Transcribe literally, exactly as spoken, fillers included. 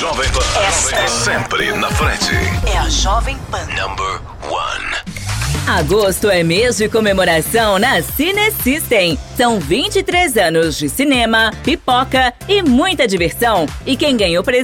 Jovem Pan. Esta Sempre na frente. é a Jovem Pan. Number one. Agosto é mês de comemoração na Cine System. São vinte e três anos de cinema, pipoca e muita diversão. E quem ganha o presente